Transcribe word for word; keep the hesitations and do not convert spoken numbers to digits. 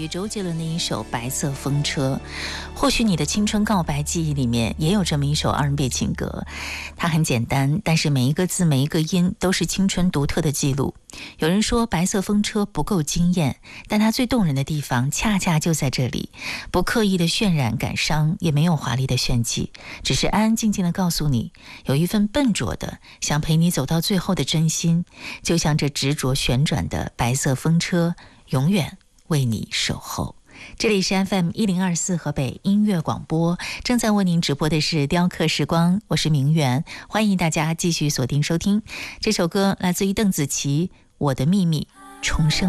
周杰伦的一首《白色风车》。或许你的青春告白记忆里面也有这么一首 R and B 情歌，它很简单，但是每一个字每一个音都是青春独特的记录。有人说白色风车不够惊艳，但它最动人的地方恰恰就在这里，不刻意的渲染感伤，也没有华丽的炫技，只是安安静静的告诉你，有一份笨拙的想陪你走到最后的真心，就像这执着旋转的白色风车，永远为你守候。这里是 F M 一零二四河北音乐广播，正在为您直播的是雕刻时光，我是明媛，欢迎大家继续锁定收听。这首歌来自于邓紫棋，《我的秘密》重生。